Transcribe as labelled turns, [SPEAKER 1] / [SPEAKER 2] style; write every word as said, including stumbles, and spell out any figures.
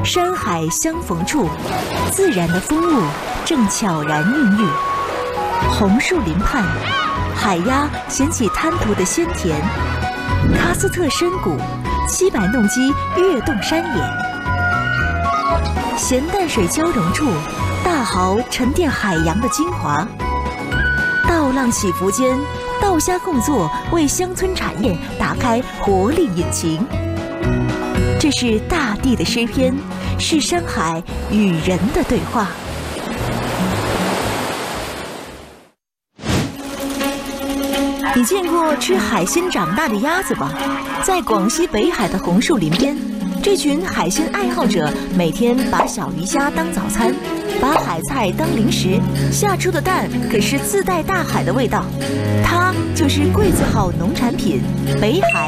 [SPEAKER 1] 山海相逢处，自然的风物正悄然孕育。红树林畔，海鸭衔起滩涂的鲜甜。喀斯特深谷，七百弄基跃动山野。咸淡水交融处，大蚝沉淀海洋的精华。稻浪起伏间，稻虾共作，为乡村产业打开活力引擎。这是大地的诗篇，是山海与人的对话。你见过吃海鲜长大的鸭子吗？在广西北海的红树林边，这群海鲜爱好者每天把小鱼虾当早餐，把海菜当零食，下出的蛋可是自带大海的味道。它就是桂字号农产品北海